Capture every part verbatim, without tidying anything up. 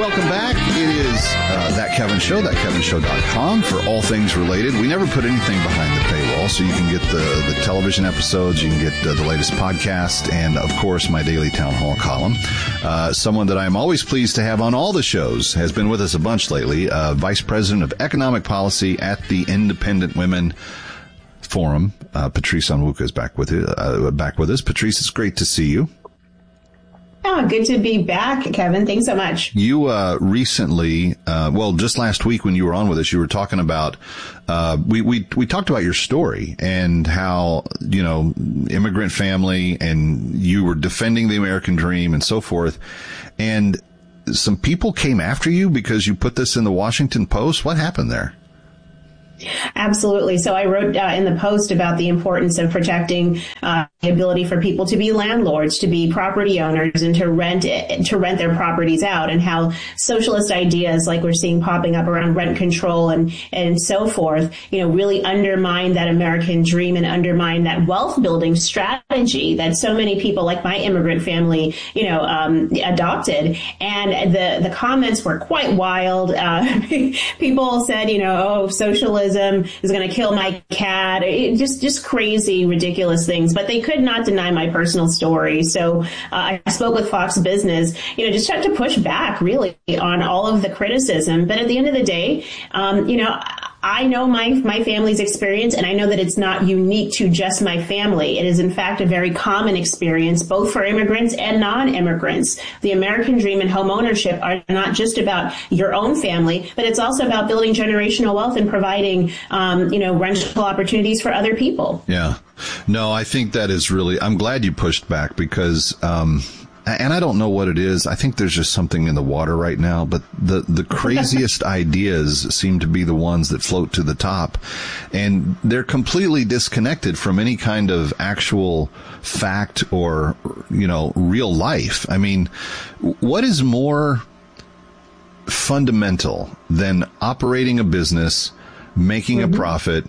welcome back. It is uh, That Kevin Show, that kevin show dot com for all things related. We never put anything behind the paywall, so you can get the, the television episodes, you can get uh, the latest podcast, and, of course, my daily town hall column. Uh, someone that I'm always pleased to have on all the shows has been with us a bunch lately, uh, Vice President of Economic Policy at the Independent Women Forum. Uh, Patrice Onwuka is back with, uh, back with us. Patrice, it's great to see you. Oh, good to be back, Kevin. Thanks so much. You uh, recently, uh, well, just last week when you were on with us, you were talking about, uh, we, we, we talked about your story and how, you know, immigrant family, and you were defending the American dream and so forth. And some people came after you because you put this in the Washington Post. What happened there? Absolutely. So I wrote uh, in the Post about the importance of protecting uh, the ability for people to be landlords, to be property owners, and to rent it, to rent their properties out, and how socialist ideas like we're seeing popping up around rent control and and so forth, you know, really undermine that American dream and undermine that wealth building strategy that so many people like my immigrant family, you know, um, adopted. And the the comments were quite wild. Uh, people said, you know, oh, socialism is going to kill my cat. It, just, just crazy, ridiculous things. But they could not deny my personal story. So uh, I spoke with Fox Business, you know, just tried to push back really on all of the criticism. But at the end of the day, um, you know, I know my, my family's experience, and I know that it's not unique to just my family. It is, in fact, a very common experience, both for immigrants and non-immigrants. The American dream and home ownership are not just about your own family, but it's also about building generational wealth and providing, um, you know, rental opportunities for other people. Yeah. No, I think that is really, I'm glad you pushed back because, um, and I don't know what it is. I think there's just something in the water right now, but the, the craziest ideas seem to be the ones that float to the top, and they're completely disconnected from any kind of actual fact or, you know, real life. I mean, what is more fundamental than operating a business, making mm-hmm. a profit,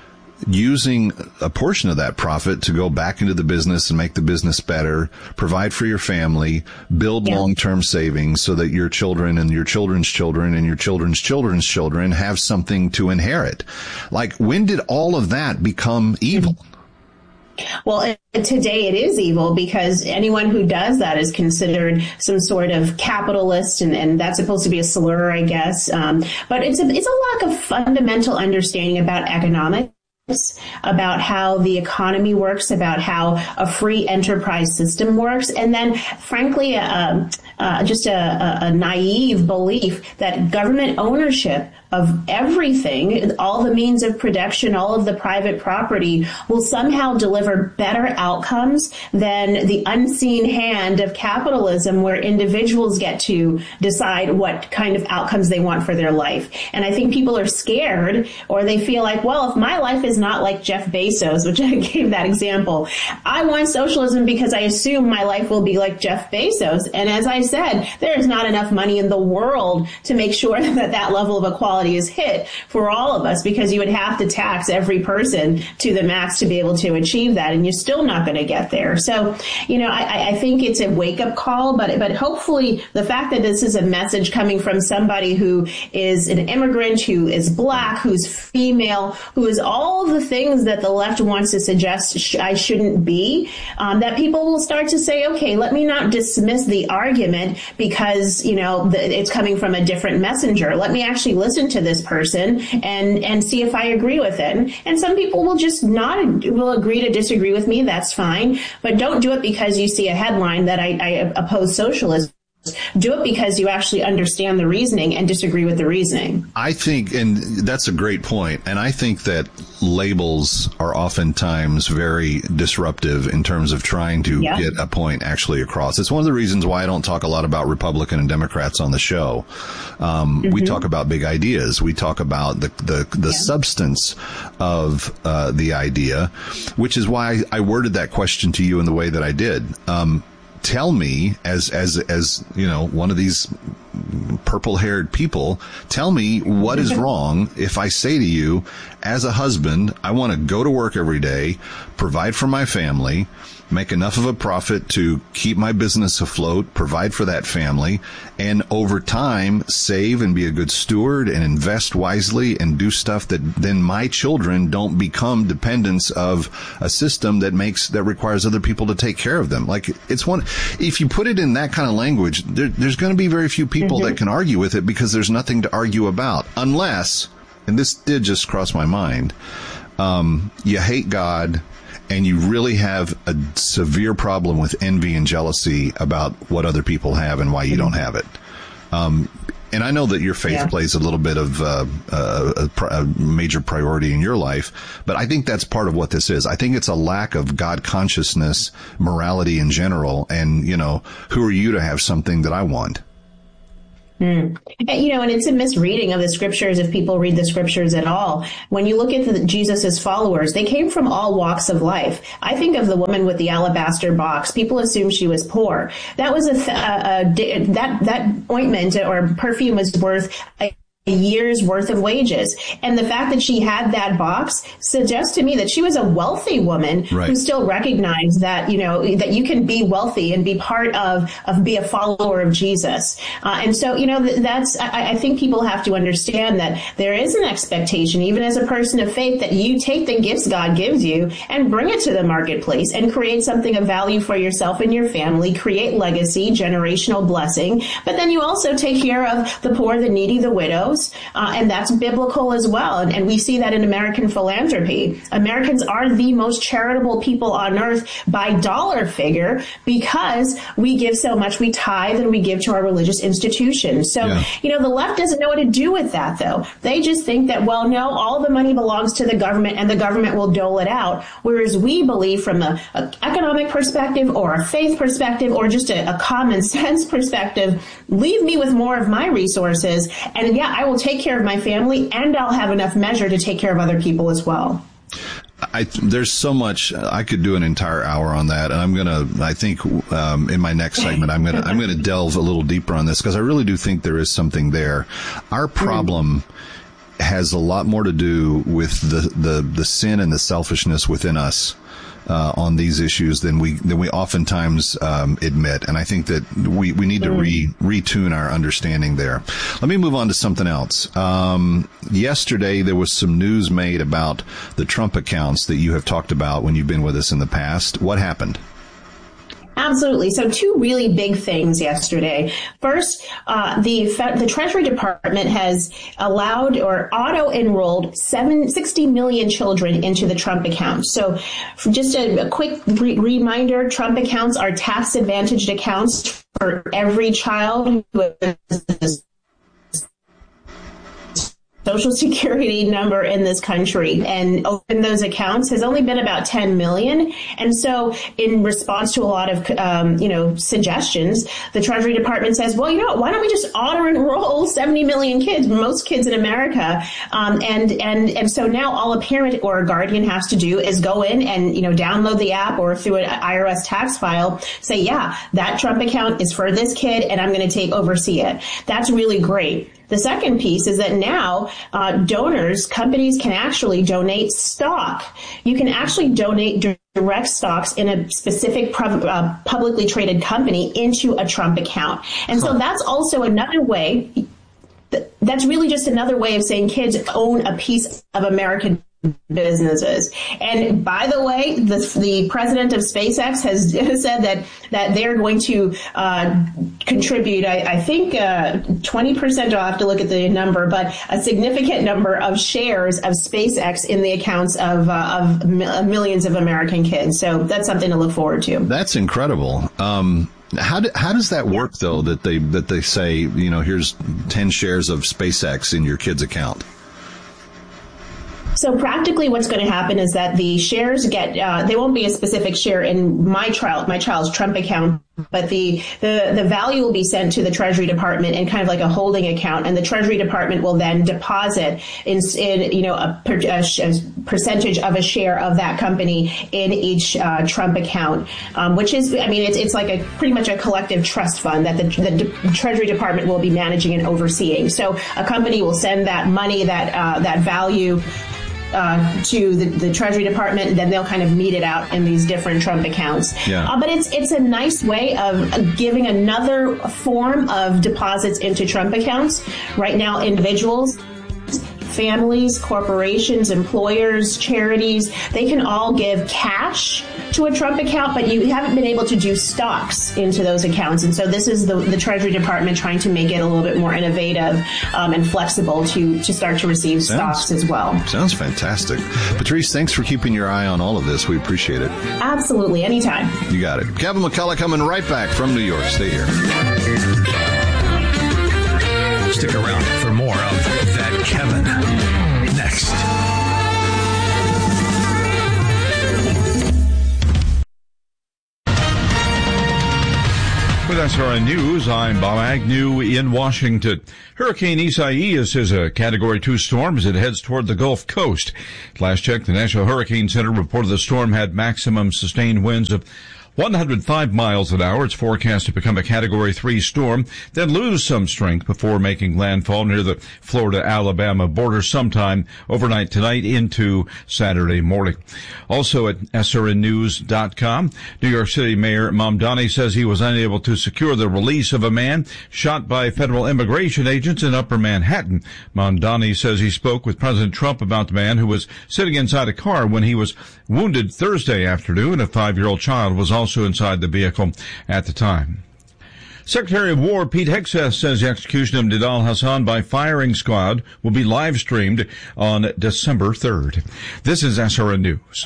using a portion of that profit to go back into the business and make the business better, provide for your family, build yeah. long-term savings so that your children and your children's children and your children's children's children have something to inherit? Like, when did all of that become evil? Well, today it is evil because anyone who does that is considered some sort of capitalist, and, and that's supposed to be a slur, I guess. Um, but it's a, it's a lack of fundamental understanding about economics, about how the economy works, about how a free enterprise system works, and then, frankly, uh, uh, just a, a naive belief that government ownership of everything, all the means of production, all of the private property, will somehow deliver better outcomes than the unseen hand of capitalism, where individuals get to decide what kind of outcomes they want for their life. And I think people are scared, or they feel like, well, if my life is not like Jeff Bezos, which I gave that example, I want socialism because I assume my life will be like Jeff Bezos. And as I said, there is not enough money in the world to make sure that that level of equality is hit for all of us, because you would have to tax every person to the max to be able to achieve that, and you're still not going to get there. So, you know, I, I think it's a wake-up call, but but hopefully the fact that this is a message coming from somebody who is an immigrant, who is black, who's female, who is all the things that the left wants to suggest sh- I shouldn't be, um, that people will start to say, okay, let me not dismiss the argument because, you know, the, it's coming from a different messenger. Let me actually listen to this person and and see if I agree with it. And some people will just not will agree to disagree with me. That's fine, but don't do it because you see a headline that I, I oppose socialism. Do it because you actually understand the reasoning and disagree with the reasoning. I think, and that's a great point, and I think that labels are oftentimes very disruptive in terms of trying to yeah. get a point actually across. It's one of the reasons why I don't talk a lot about Republican and Democrats on the show. Um, mm-hmm. We talk about big ideas. We talk about the the, the yeah. substance of uh, the idea, which is why I worded that question to you in the way that I did. Um, Tell me, as, as, as, you know, one of these purple-haired people, tell me what is wrong if I say to you, as a husband, I want to go to work every day, provide for my family, make enough of a profit to keep my business afloat, provide for that family, and over time save and be a good steward and invest wisely and do stuff that then my children don't become dependents of a system that makes, that requires other people to take care of them. Like, it's one, if you put it in that kind of language, there, there's going to be very few people mm-hmm. that can argue with it, because there's nothing to argue about, unless, and this did just cross my mind, um, you hate God and you really have a severe problem with envy and jealousy about what other people have and why you don't have it. Um, and I know that your faith yeah. plays a little bit of uh, a, a major priority in your life, but I think that's part of what this is. I think it's a lack of God consciousness, morality in general, and, you know, who are you to have something that I want? Mm. You know, and it's a misreading of the scriptures if people read the scriptures at all. When you look at the, Jesus's followers, they came from all walks of life. I think of the woman with the alabaster box. People assume she was poor. That was a, a, a that that ointment or perfume was worth a a year's worth of wages. And the fact that she had that box suggests to me that she was a wealthy woman right. who still recognized that, you know, that you can be wealthy and be part of, of be a follower of Jesus. Uh, and so, you know, that's, I, I think people have to understand that there is an expectation, even as a person of faith, that you take the gifts God gives you and bring it to the marketplace and create something of value for yourself and your family, create legacy, generational blessing. But then you also take care of the poor, the needy, the widow. Uh, and that's biblical as well. And, and we see that in American philanthropy. Americans are the most charitable people on earth by dollar figure because we give so much. We tithe and we give to our religious institutions. So, yeah. you know, the left doesn't know what to do with that, though. They just think that, well, no, all the money belongs to the government and the government will dole it out. Whereas we believe from an economic perspective or a faith perspective or just a, a common sense perspective, leave me with more of my resources. And yeah, I will take care of my family, and I'll have enough measure to take care of other people as well. I, there's so much. I could do an entire hour on that, and I'm gonna. I think um, in my next segment, I'm gonna. I'm gonna delve a little deeper on this because I really do think there is something there. Our problem mm. has a lot more to do with the the the sin and the selfishness within us. Uh, on these issues than we than we oftentimes um, admit, and I think that we, we need to re retune our understanding there. Let me move on to something else. Um, yesterday there was some news made about the Trump accounts that you have talked about when you've been with us in the past. What happened? Absolutely. So two really big things yesterday. First, uh, the the Treasury Department has allowed or auto-enrolled seven, sixty million children into the Trump account. So just a, a quick re- reminder, Trump accounts are tax-advantaged accounts for every child who is Social Security number in this country, and open those accounts has only been about ten million. And so in response to a lot of, um, you know, suggestions, the Treasury Department says, well, you know what, why don't we just auto enroll seventy million kids, most kids in America? Um, and, and, and so now all a parent or a guardian has to do is go in and, you know, download the app or through an I R S tax file, say, yeah, that Trump account is for this kid and I'm going to take oversee it. That's really great. The second piece is that now uh, donors, companies can actually donate stock. You can actually donate direct stocks in a specific pub- uh, publicly traded company into a Trump account. And so that's also another way. Th- that's really just another way of saying kids own a piece of American businesses. And by the way, the, the president of SpaceX has said that that they're going to uh, contribute, I, I think, uh, twenty percent. I'll have to look at the number, but a significant number of shares of SpaceX in the accounts of uh, of millions of American kids. So that's something to look forward to. That's incredible. Um, How do, how does that work, though, that they that they say, you know, here's ten shares of SpaceX in your kid's account? So practically what's going to happen is that the shares get, uh, they won't be a specific share in my child, my child's Trump account, but the, the, the value will be sent to the Treasury Department in kind of like a holding account. And the Treasury Department will then deposit in, in you know, a, per, a, a percentage of a share of that company in each uh, Trump account, um, which is, I mean, it's, it's like a pretty much a collective trust fund that the, the Treasury Department will be managing and overseeing. So a company will send that money, that, uh, that value uh, to the, the Treasury Department, and then they'll kind of mete it out in these different Trump accounts. Yeah. Uh, but it's it's a nice way of giving another form of deposits into Trump accounts. Right now, individuals, families, corporations, employers, charities, they can all give cash to a Trump account, but you haven't been able to do stocks into those accounts. And so this is the, the Treasury Department trying to make it a little bit more innovative um, and flexible to, to start to receive sounds, stocks as well. Sounds fantastic. Patrice, thanks for keeping your eye on all of this. We appreciate it. Absolutely. Anytime. You got it. Kevin McCullough coming right back from New York. Stay here. Stick around for more of That Kevin next. With S R N News, I'm Bob Agnew in Washington. Hurricane Isaias is a Category two storm as it heads toward the Gulf Coast. Last check, the National Hurricane Center reported the storm had maximum sustained winds of one hundred five miles an hour. It's forecast to become a Category three storm, then lose some strength before making landfall near the Florida-Alabama border sometime overnight tonight into Saturday morning. Also at S R N news dot com, New York City Mayor Mamdani says he was unable to secure the release of a man shot by federal immigration agents in Upper Manhattan. Mamdani says he spoke with President Trump about the man who was sitting inside a car when he was wounded Thursday afternoon. A five-year-old child was also also inside the vehicle at the time. Secretary of War Pete Hegseth says the execution of Nidal Hasan by firing squad will be live streamed on December third. This is S R N News.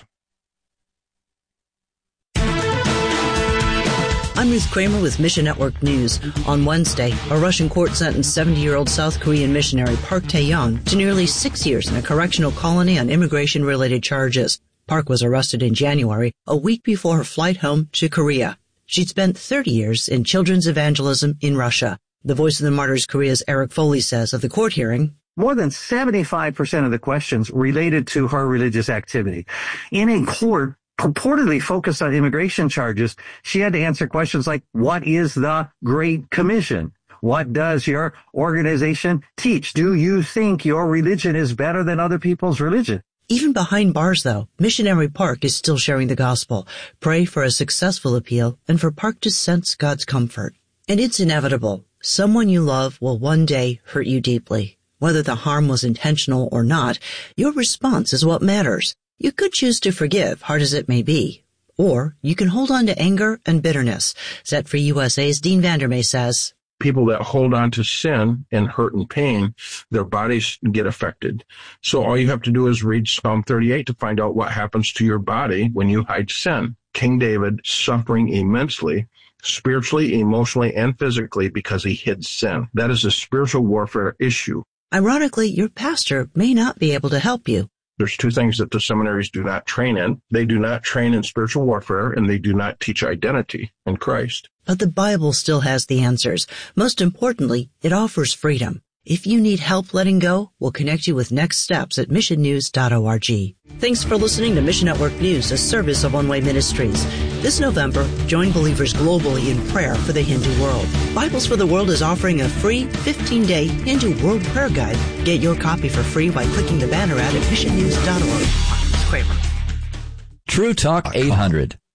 I'm Ruth Kramer with Mission Network News. On Wednesday, a Russian court sentenced seventy-year-old South Korean missionary Park Tae-young to nearly six years in a correctional colony on immigration-related charges. Park was arrested in January, a week before her flight home to Korea. She'd spent thirty years in children's evangelism in Russia. The Voice of the Martyrs Korea's Eric Foley says of the court hearing, more than seventy-five percent of the questions related to her religious activity. In a court purportedly focused on immigration charges, she had to answer questions like, what is the Great Commission? What does your organization teach? Do you think your religion is better than other people's religion? Even behind bars, though, Missionary Park is still sharing the gospel. Pray for a successful appeal and for Park to sense God's comfort. And it's inevitable. Someone you love will one day hurt you deeply. Whether the harm was intentional or not, your response is what matters. You could choose to forgive, hard as it may be. Or you can hold on to anger and bitterness. Set Free U S A's Dean Vandermeer says, people that hold on to sin and hurt and pain, their bodies get affected. So all you have to do is read Psalm thirty-eight to find out what happens to your body when you hide sin. King David suffering immensely, spiritually, emotionally, and physically because he hid sin. That is a spiritual warfare issue. Ironically, your pastor may not be able to help you. There's two things that the seminaries do not train in. They do not train in spiritual warfare, and they do not teach identity in Christ. But the Bible still has the answers. Most importantly, it offers freedom. If you need help letting go, we'll connect you with next steps at mission news dot org. Thanks for listening to Mission Network News, a service of One Way Ministries. This November, join believers globally in prayer for the Hindu world. Bibles for the World is offering a free fifteen-day Hindu World Prayer Guide. Get your copy for free by clicking the banner ad at mission news dot org. Kramer. True Talk eight hundred.